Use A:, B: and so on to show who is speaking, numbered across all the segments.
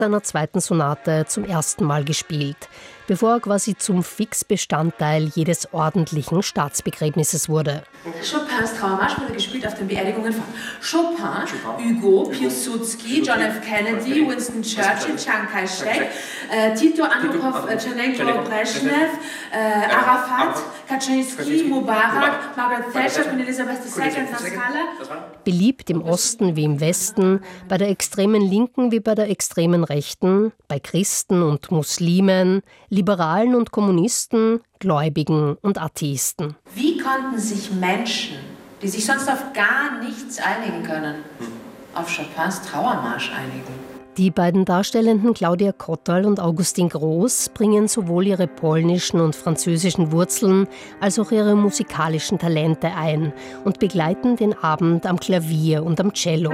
A: Takt einer zweiten Sonate zum ersten Mal gespielt, bevor er quasi zum Fixbestandteil jedes ordentlichen Staatsbegräbnisses wurde.
B: Chopins Trauermarsch wurde gespielt auf den Beerdigungen von Chopin, Hugo, Piłsudski, John F. Kennedy, Winston Churchill, Chiang Kai-shek, Tito, Andropov, Tchernenko, Brezhnev, Arafat, Kaczynski, Mubarak, Margaret Thatcher, Queen Elizabeth II, Nasrallah.
A: Beliebt im Osten wie im Westen, bei der extremen Linken wie bei der extremen Rechten, bei Christen und Muslimen, Liberalen und Kommunisten, Gläubigen und Atheisten.
B: Wie konnten sich Menschen, die sich sonst auf gar nichts einigen können, auf Chopins Trauermarsch einigen?
A: Die beiden Darstellenden Claudia Kottal und Augustin Groß bringen sowohl ihre polnischen und französischen Wurzeln als auch ihre musikalischen Talente ein und begleiten den Abend am Klavier und am Cello.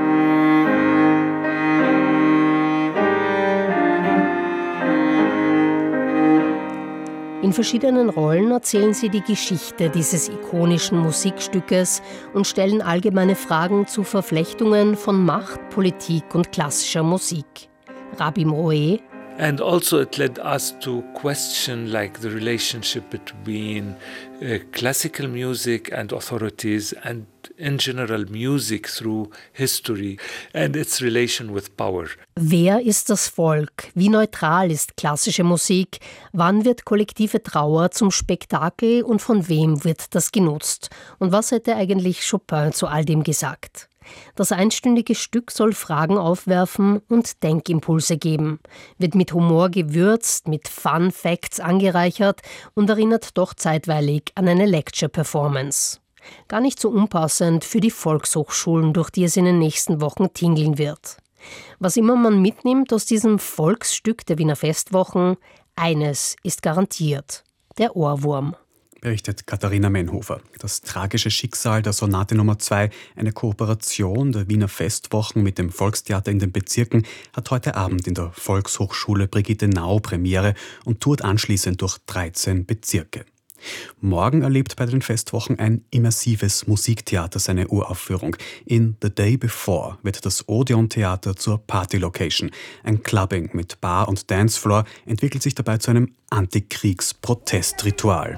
A: In verschiedenen Rollen erzählen sie die Geschichte dieses ikonischen Musikstückes und stellen allgemeine Fragen zu Verflechtungen von Macht, Politik und klassischer Musik. Rabbi Moe.
C: And also it led us to question like the relationship between classical music and authorities and in general music through history and its relation with power.
A: Wer ist das Volk? Wie neutral ist klassische Musik? Wann wird kollektive Trauer zum Spektakel und von wem wird das genutzt? Und was hätte eigentlich Chopin zu all dem gesagt? Das einstündige Stück soll Fragen aufwerfen und Denkimpulse geben, wird mit Humor gewürzt, mit Fun Facts angereichert und erinnert doch zeitweilig an eine Lecture-Performance. Gar nicht so unpassend für die Volkshochschulen, durch die es in den nächsten Wochen tingeln wird. Was immer man mitnimmt aus diesem Volksstück der Wiener Festwochen, eines ist garantiert: der Ohrwurm.
D: Berichtet Katharina Menhofer. Das tragische Schicksal der Sonate Nummer 2, eine Kooperation der Wiener Festwochen mit dem Volkstheater in den Bezirken, hat heute Abend in der Volkshochschule Brigitte Nau Premiere und tourt anschließend durch 13 Bezirke. Morgen erlebt bei den Festwochen ein immersives Musiktheater seine Uraufführung. In The Day Before wird das Odeon-Theater zur Party-Location. Ein Clubbing mit Bar und Dancefloor entwickelt sich dabei zu einem Antikriegs-Protestritual.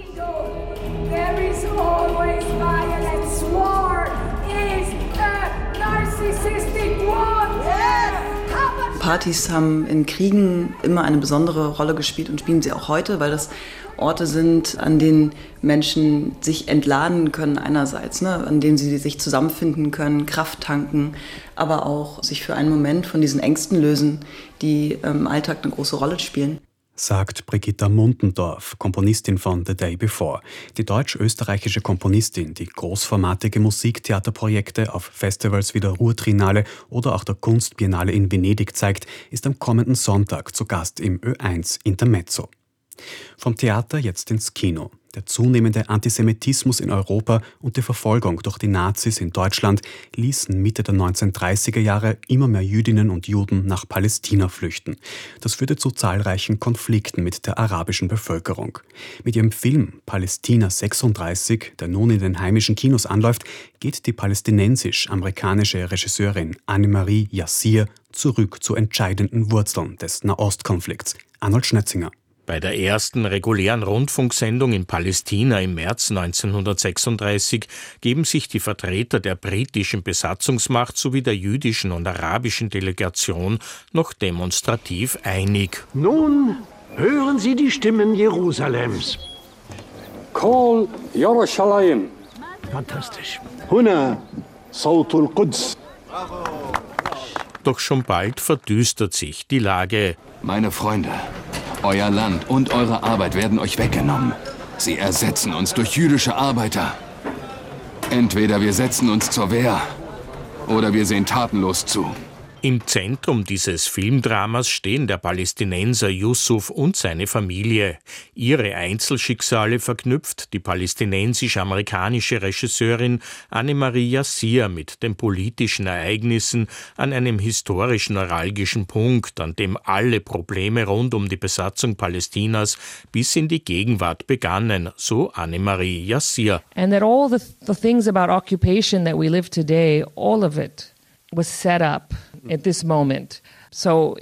E: Partys haben in Kriegen immer eine besondere Rolle gespielt und spielen sie auch heute, weil das Orte sind, an denen Menschen sich entladen können einerseits, an denen sie sich zusammenfinden können, Kraft tanken, aber auch sich für einen Moment von diesen Ängsten lösen, die im Alltag eine große Rolle spielen.
D: Sagt Brigitta Muntendorf, Komponistin von The Day Before. Die deutsch-österreichische Komponistin, die großformatige Musiktheaterprojekte auf Festivals wie der Ruhr-Trinale oder auch der Kunstbiennale in Venedig zeigt, ist am kommenden Sonntag zu Gast im Ö1 Intermezzo. Vom Theater jetzt ins Kino. Der zunehmende Antisemitismus in Europa und die Verfolgung durch die Nazis in Deutschland ließen Mitte der 1930er Jahre immer mehr Jüdinnen und Juden nach Palästina flüchten. Das führte zu zahlreichen Konflikten mit der arabischen Bevölkerung. Mit ihrem Film Palästina 36, der nun in den heimischen Kinos anläuft, geht die palästinensisch-amerikanische Regisseurin Annemarie Yassir zurück zu entscheidenden Wurzeln des Nahostkonflikts. Arnold Schnetzinger.
F: Bei der ersten regulären Rundfunksendung in Palästina im März 1936 geben sich die Vertreter der britischen Besatzungsmacht sowie der jüdischen und arabischen Delegation noch demonstrativ einig.
G: Nun hören Sie die Stimmen Jerusalems.
H: Kol Yerushalayim.
G: Fantastisch. Huna Sautul Quds.
F: Doch schon bald verdüstert sich die Lage.
I: Meine Freunde, euer Land und eure Arbeit werden euch weggenommen. Sie ersetzen uns durch jüdische Arbeiter. Entweder wir setzen uns zur Wehr oder wir sehen tatenlos zu.
F: Im Zentrum dieses Filmdramas stehen der Palästinenser Yusuf und seine Familie. Ihre Einzelschicksale verknüpft die palästinensisch-amerikanische Regisseurin Annemarie Yassir mit den politischen Ereignissen an einem historisch neuralgischen Punkt, an dem alle Probleme rund um die Besatzung Palästinas bis in die Gegenwart begannen, so Annemarie Yassir.
J: And that all the things about occupation that we live today, all of it was set up at this moment So